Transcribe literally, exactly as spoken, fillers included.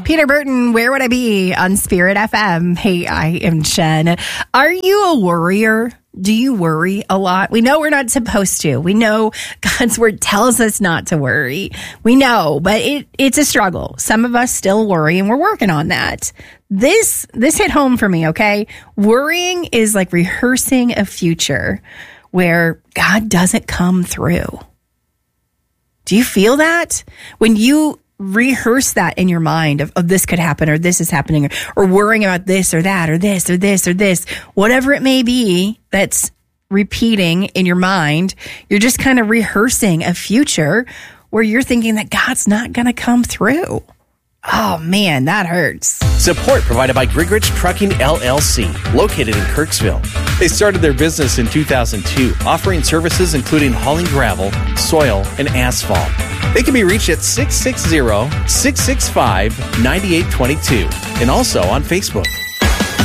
Peter Burton, Where Would I Be on Spirit F M. Hey, I am Jen. Are you a worrier? Do you worry a lot? We know we're not supposed to. We know God's word tells us not to worry. We know, but it, it's a struggle. Some of us still worry, and we're working on that. This, this hit home for me, okay? Worrying is like rehearsing a future where God doesn't come through. Do you feel that? When you rehearse that in your mind of, of this could happen, or this is happening, or, or worrying about this or that, or this or this or this, whatever it may be that's repeating in your mind, you're just kind of rehearsing a future where you're thinking that God's not going to come through. Oh man, that hurts. Support provided by Grigrich Trucking L L C, located in Kirksville. They started their business in two thousand two, offering services including hauling gravel, soil, and asphalt. They can be reached at six six zero, six six five, nine eight two two and also on Facebook.